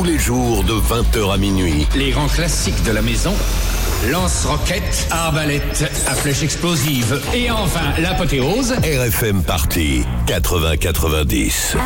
tous les jours de 20h à minuit. Les grands classiques de la maison. Lance-roquettes, arbalètes à flèche explosive. Et enfin, l'apothéose. RFM Party 80-90.